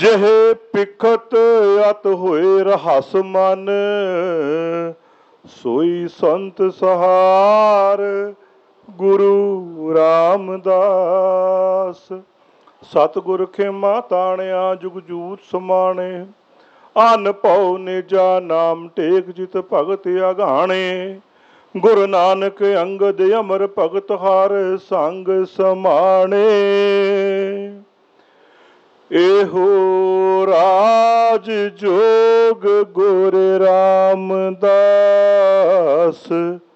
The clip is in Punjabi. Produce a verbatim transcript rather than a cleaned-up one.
ਜਿਹੇ ਪਿਖਤ ਅਤ ਹੋਏ ਰਹਸ ਮਨ, ਸੋਈ ਸੰਤ ਸਹਾਰ ਗੁਰੂ ਰਾਮਦਾਸ। ਸਤਿਗੁਰ ਖੇਮਾ ਤਾਣਿਆ ਜੁਗ ਜੂਤ ਸਮਾਣੇ, ਅਨ ਭਉ ਨਿਜਾ ਨਾਮ ਟੇਕ ਜਿਤ ਭਗਤ ਅਗਾਣੇ। ਗੁਰੂ ਨਾਨਕ ਅੰਗਦ ਅਮਰ ਭਗਤ ਹਰ ਸੰਗ ਸਮਾਣੇ। ਇਹੋ ਰਾਜ ਜੋਗ ਗੁਰ ਰਾਮਦਾਸ,